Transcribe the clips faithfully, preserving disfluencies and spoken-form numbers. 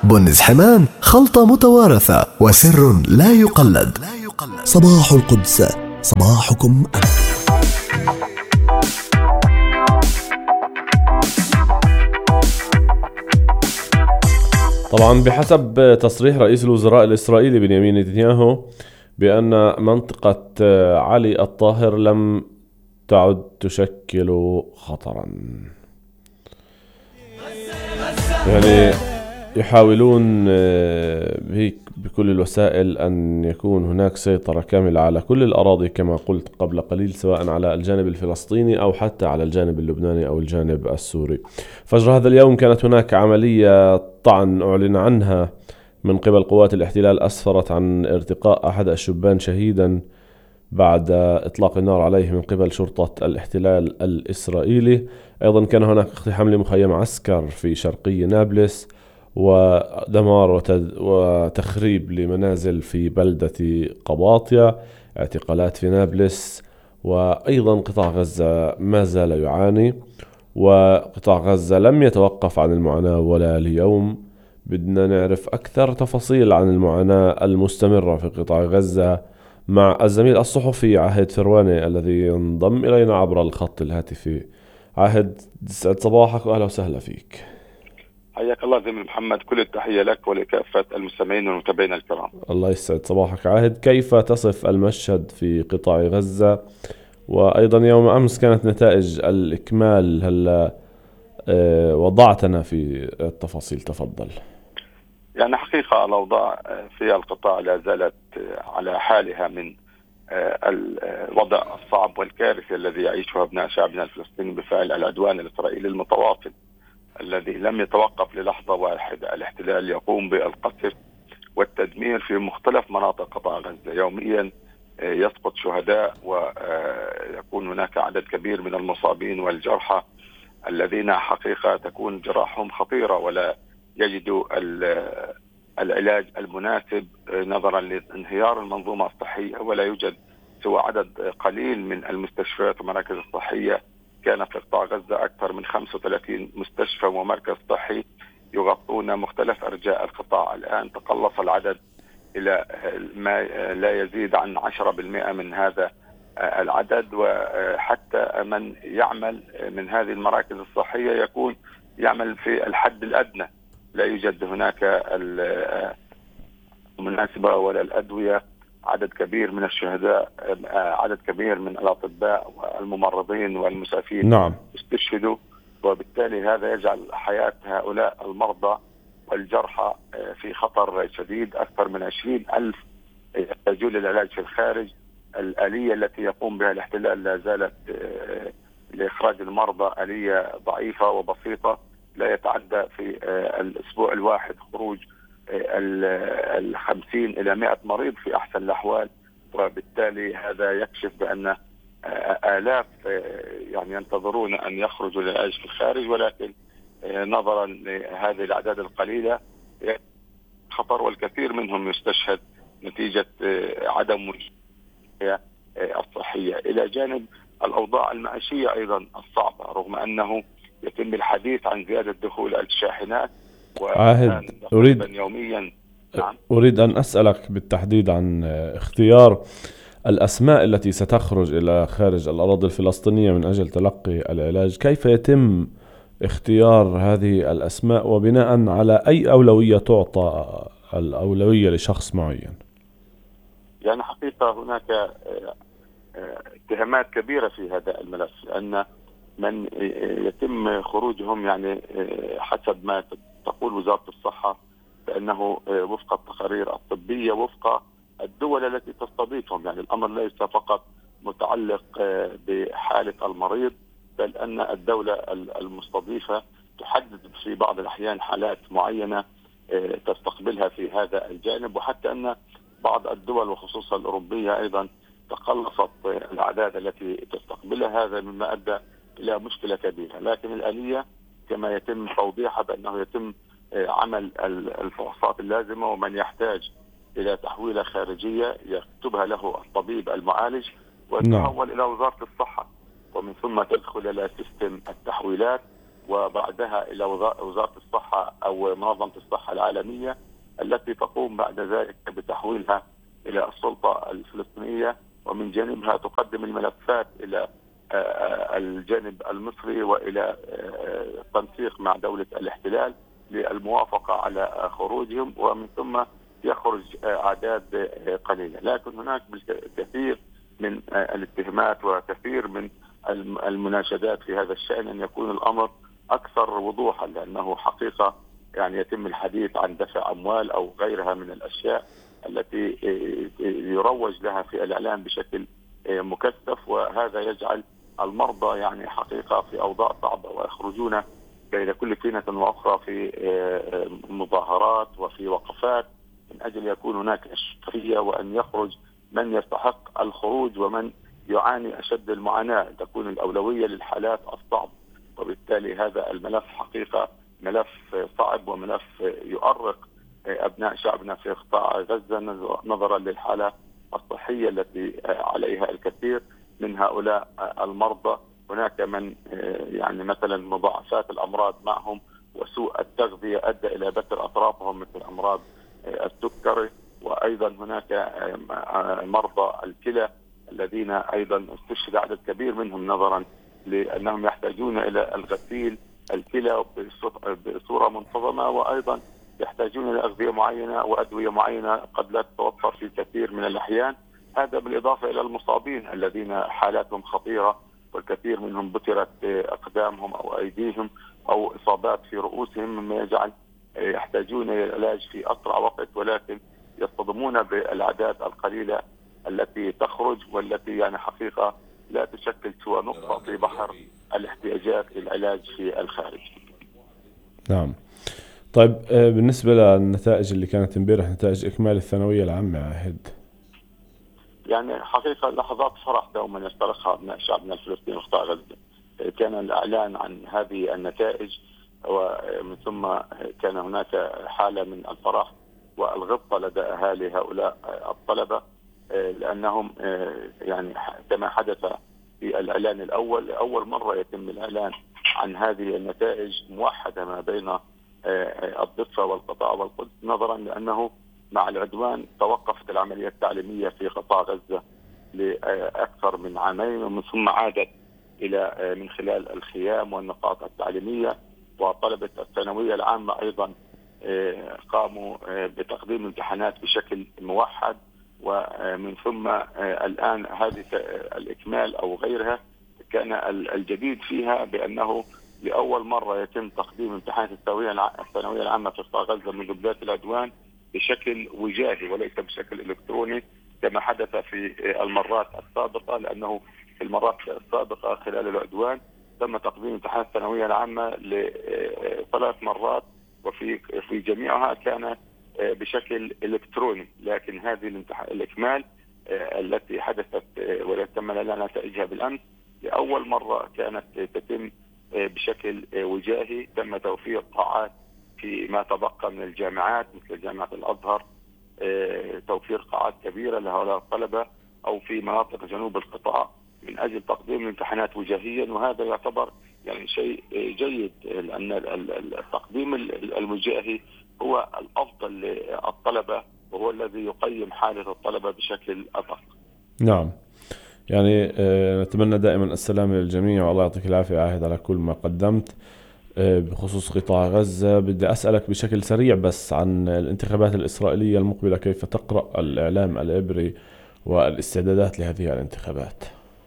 بن زحمان خلطة متوارثة وسر لا يقلد. صباح القدس، صباحكم أنتم. طبعا بحسب تصريح رئيس الوزراء الإسرائيلي بنيامين نتنياهو بأن منطقة علي الطاهر لم تعد تشكل خطرا، يعني يحاولون هيك بكل الوسائل أن يكون هناك سيطرة كاملة على كل الأراضي كما قلت قبل قليل، سواء على الجانب الفلسطيني أو حتى على الجانب اللبناني أو الجانب السوري. فجر هذا اليوم كانت هناك عملية طعن أعلن عنها من قبل قوات الاحتلال أسفرت عن ارتقاء أحد الشبان شهيدا بعد إطلاق النار عليه من قبل شرطة الاحتلال الإسرائيلي. أيضا كان هناك اقتحام لمخيم عسكر في شرقي نابلس، ودمار وتخريب لمنازل في بلدة قباطية، اعتقالات في نابلس، وأيضا قطاع غزة ما زال يعاني، وقطاع غزة لم يتوقف عن المعاناة ولا اليوم. بدنا نعرف أكثر تفاصيل عن المعاناة المستمرة في قطاع غزة مع الزميل الصحفي عاهد فرواني الذي ينضم إلينا عبر الخط الهاتفي. عاهد، سعد صباحك وأهلا وسهلا فيك. حياك الله زميل محمد، كل التحية لك ولكافة المستمعين والمتابعين الكرام. الله يسعد صباحك. عاهد، كيف تصف المشهد في قطاع غزة؟ وأيضا يوم أمس كانت نتائج الإكمال، هل وضعتنا في التفاصيل؟ تفضل. يعني حقيقة الأوضاع في القطاع لا زالت على حالها من الوضع الصعب والكارثي الذي يعيشه أبناء شعبنا الفلسطيني بفعل العدوان الإسرائيلي المتواصل الذي لم يتوقف للحظة واحدة. الاحتلال يقوم بالقصف والتدمير في مختلف مناطق قطاع غزة، يوميا يسقط شهداء ويكون هناك عدد كبير من المصابين والجرحى الذين حقيقة تكون جراحهم خطيرة ولا يجدوا العلاج المناسب نظرا لانهيار المنظومة الصحية، ولا يوجد سوى عدد قليل من المستشفيات والمراكز الصحية. كان في قطاع غزة أكثر من خمسة وثلاثين مستشفى ومركز صحي يغطون مختلف أرجاء القطاع. الآن تقلص العدد إلى ما لا يزيد عن عشرة بالمئة من هذا العدد، وحتى من يعمل من هذه المراكز الصحية يكون يعمل في الحد الأدنى، لا يوجد هناك المناسبة ولا الأدوية. عدد كبير من الشهداء، عدد كبير من الأطباء والممرضين والمسافين نعم. استشهدوا، وبالتالي هذا يجعل حياة هؤلاء المرضى والجرحى في خطر شديد. أكثر من عشرين ألف يحتاجون للعلاج في الخارج. الآلية التي يقوم بها الاحتلال لا زالت لإخراج المرضى آلية ضعيفة وبسيطة، لا يتعدى في الأسبوع الواحد خروج الخمسين إلى مئة مريض في أحسن الأحوال. وبالتالي هذا يكشف بأن آلاف يعني ينتظرون أن يخرجوا للعلاج في الخارج، ولكن نظرا لهذه الأعداد القليلة خطر، والكثير منهم يستشهد نتيجة عدم وجود الصحية، إلى جانب الأوضاع المعيشية أيضا الصعبة، رغم أنه يتم الحديث عن زيادة دخول الشاحنات عاهد، أريد يوميا. نعم. أريد أن أسألك بالتحديد عن اختيار الأسماء التي ستخرج إلى خارج الأراضي الفلسطينية من أجل تلقي العلاج. كيف يتم اختيار هذه الأسماء، وبناء على أي أولوية تعطى الأولوية لشخص معين؟ يعني حقيقة هناك اتهامات كبيرة في هذا الملف، لأن من يتم خروجهم يعني حسب ما تقول وزارة الصحة بأنه وفق التقارير الطبية وفق الدول التي تستضيفهم. يعني الأمر ليس فقط متعلق بحالة المريض، بل أن الدولة المستضيفة تحدد في بعض الأحيان حالات معينة تستقبلها في هذا الجانب، وحتى أن بعض الدول وخصوصا الأوروبية أيضا تقلصت الأعداد التي تستقبلها، هذا مما أدى إلى مشكلة كبيرة. لكن الآلية كما يتم توضيحها بأنه يتم عمل الفحوصات اللازمة، ومن يحتاج إلى تحويلة خارجية يكتبها له الطبيب المعالج ويتحول إلى وزارة الصحة، ومن ثم تدخل إلى سيستم التحويلات وبعدها إلى وزارة الصحة أو منظمة الصحة العالمية التي تقوم بعد ذلك بتحويلها إلى السلطة الفلسطينية، ومن جانبها تقدم الملفات إلى الجانب المصري وإلى تنسيق مع دولة الاحتلال للموافقة على خروجهم، ومن ثم يخرج أعداد قليلة. لكن هناك الكثير من الاتهامات وكثير من المناشدات في هذا الشأن أن يكون الأمر أكثر وضوحا، لأنه حقيقة يعني يتم الحديث عن دفع أموال أو غيرها من الأشياء التي يروج لها في الإعلام بشكل مكثف، وهذا يجعل المرضى يعني حقيقة في أوضاع صعبة، ويخرجون بين كل فينة وأخرى في مظاهرات وفي وقفات من أجل يكون هناك شفافية، وأن يخرج من يستحق الخروج ومن يعاني أشد المعاناة، تكون الأولوية للحالات الصعبة. وبالتالي هذا الملف حقيقة ملف صعب وملف يؤرق أبناء شعبنا في قطاع غزة نظرا للحالة الصحية التي عليها الكثير من هؤلاء المرضى. هناك من يعني مثلا مضاعفات الأمراض معهم وسوء التغذية أدى إلى بتر أطرافهم مثل أمراض السكري، وأيضا هناك مرضى الكلى الذين أيضا استشهد عدد كبير منهم نظرا لأنهم يحتاجون إلى الغسيل الكلى بصورة منتظمة، وأيضا يحتاجون إلى أغذية معينة وأدوية معينة قد لا تتوفر في كثير من الأحيان. هذا بالإضافة إلى المصابين الذين حالاتهم خطيرة والكثير منهم بترت أقدامهم أو أيديهم أو إصابات في رؤوسهم، مما يجعل يحتاجون إلى العلاج في أسرع وقت، ولكن يصطدمون بالأعداد القليلة التي تخرج، والتي يعني حقيقة لا تشكل سوى نقطة في بحر الاحتياجات للعلاج في الخارج. نعم. طيب بالنسبة للنتائج اللي كانت امبارح، نتائج إكمال الثانوية العامة عهد، يعني حقيقة لحظات فرح دوما يسترخها أبناء شعبنا الفلسطيني وقطاع غزة. كان الإعلان عن هذه النتائج ومن ثم كان هناك حالة من الفرح والغبطة لدى أهالي هؤلاء الطلبة، لأنهم يعني كما حدث في الإعلان الأول، أول مرة يتم الإعلان عن هذه النتائج موحدة ما بين الضفة والقطاع والقدس، نظرا لأنه مع العدوان توقفت العملية التعليمية في قطاع غزة لأكثر من عامين، ومن ثم عادت إلى من خلال الخيام والنقاط التعليمية. وطلبة الثانوية العامة أيضا قاموا بتقديم امتحانات بشكل موحد، ومن ثم الآن هذه الإكمال أو غيرها كان الجديد فيها بأنه لأول مرة يتم تقديم امتحانات الثانوية العامة في قطاع غزة منذ بداية العدوان بشكل وجاهي وليس بشكل إلكتروني كما حدث في المرات السابقة، لأنه في المرات السابقة خلال العدوان تم تقديم امتحانات الثانوية العامة لثلاث مرات وفي في جميعها كان بشكل إلكتروني، لكن هذه الإكمال التي حدثت وتم لنا نتائجها بالأمس لأول مرة كانت تتم بشكل وجاهي. تم توفير قاعات في ما تبقى من الجامعات مثل جامعة الأزهر، توفير قاعات كبيرة لهؤلاء الطلبة، أو في مناطق جنوب القطاع من أجل تقديم الامتحانات وجاهيا، وهذا يعتبر يعني شيء جيد، لأن التقديم المجاهي هو الأفضل للطلبة وهو الذي يقيم حالة الطلبة بشكل أدق. نعم، يعني نتمنى دائما السلام للجميع، والله يعطيك العافية عاهد على كل ما قدمت. بخصوص قطاع غزة بدي أسألك بشكل سريع بس عن الانتخابات الإسرائيلية المقبلة، كيف تقرأ الإعلام العبري والاستعدادات لهذه الانتخابات؟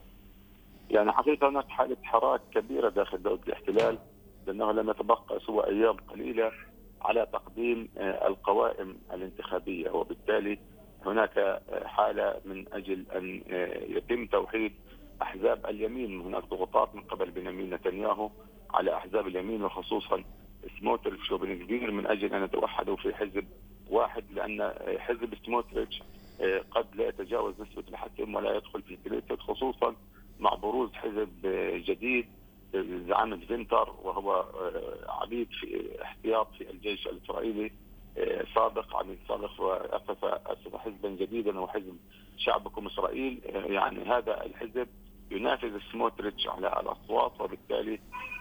يعني حقيقة هناك حالة حراك كبيرة داخل دولة الاحتلال، لأنه لم يتبقى سوى أيام قليلة على تقديم القوائم الانتخابية، وبالتالي هناك حالة من أجل أن يتم توحيد أحزاب اليمين. هناك ضغوطات من قبل بنيامين نتنياهو على أحزاب اليمين وخصوصا سموتريتش وبن غفير من أجل أن يتوحدوا في حزب واحد، لأن حزب سموتريتش قد لا يتجاوز نسبة الحكم ولا يدخل في الكنيست، خصوصا مع بروز حزب جديد زعامة فينتر وهو عميد في احتياط في الجيش الإسرائيلي سابق، عميد سابق، وأسس حزبا جديدا وحزب شعبكم إسرائيل. يعني هذا الحزب ينافس سموتريتش على الأصوات، وبالتالي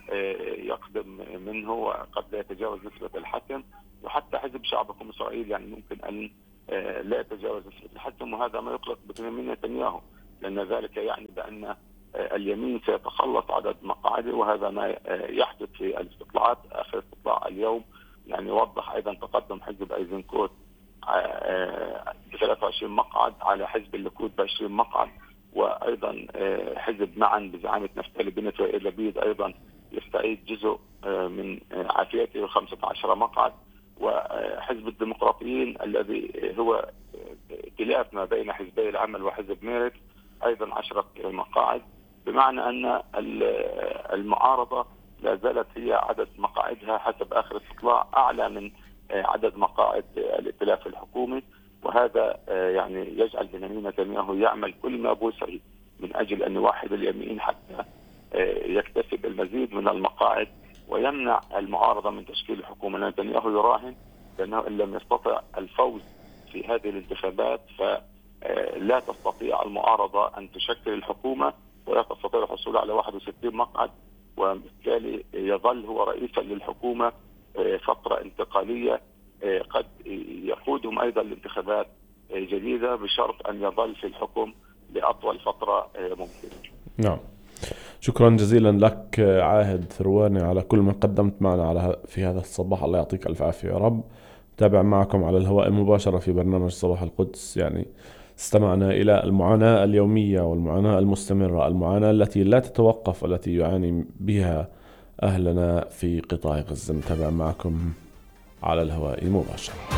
يقدم منه وقد لا يتجاوز نسبة الحسم، وحتى حزب شعبكم إسرائيل يعني ممكن أن لا يتجاوز نسبة الحسم، وهذا ما يقلق بنيامين نتنياهو، لأن ذلك يعني بأن اليمين سيتخلص عدد مقاعده، وهذا ما يحدث في الاستطلاعات. آخر استطلاع اليوم يعني وضح أيضا تقدم حزب أيزنكوت ب ثلاثة وعشرين مقعد على حزب الليكود ب عشرين مقعد، وأيضا حزب معا بزعامة نفتالي بنت وائل لبيد أيضا يستعيد جزء من عافيته خمسة عشر مقعد، وحزب الديمقراطيين الذي هو ائتلاف ما بين حزبي العمل وحزب ميرت أيضا عشرة مقاعد، بمعنى أن المعارضة لا زالت هي عدد مقاعدها حسب آخر استطلاع أعلى من عدد مقاعد الائتلاف الحكومي، وهذا يعني يجعل بنيامين نتنياهو يعمل كل ما بوسعه من أجل أن يوحد اليمين حتى يكتسب المزيد من المقاعد ويمنع المعارضة من تشكيل الحكومة. نتنياهو يراهن بأنه إن لم يستطع الفوز في هذه الانتخابات فلا تستطيع المعارضة أن تشكل الحكومة ولا تستطيع الحصول على واحد وستين مقعد، وبالتالي يظل هو رئيسا للحكومة فترة انتقالية قد يقودهم أيضا لانتخابات جديدة بشرط أن يظل في الحكم لأطول فترة ممكنة. نعم، شكرا جزيلا لك عاهد ثرواني على كل ما قدمت معنا على في هذا الصباح. الله يعطيك ألف عافية يا رب. تابع معكم على الهواء مباشرة في برنامج صباح القدس. يعني استمعنا إلى المعاناة اليومية والمعاناة المستمرة، المعاناة التي لا تتوقف والتي يعاني بها أهلنا في قطاع غزة. نتابع معكم على الهواء مباشرة.